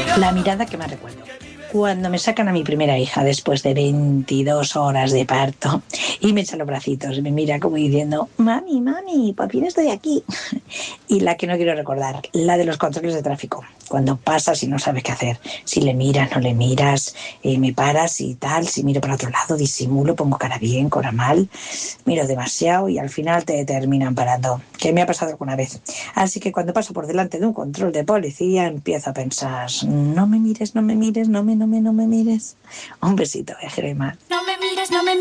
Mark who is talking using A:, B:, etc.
A: La mirada que más recuerdo. Cuando me sacan a mi primera hija después de 22 horas de parto y me echan los bracitos y me mira como diciendo, mami, mami, por fin estoy aquí. Y la que no quiero recordar, la de los controles de tráfico. Cuando pasas y no sabes qué hacer. Si le miras, no le miras, me paras y tal. Si miro para otro lado, disimulo, pongo cara bien, cara mal. Miro demasiado y al final te terminan parando. Que me ha pasado alguna vez. Así que cuando paso por delante de un control de policía empiezo a pensar, no me mires, no me mires, no me mires. Un besito, Germán. No me mires, no me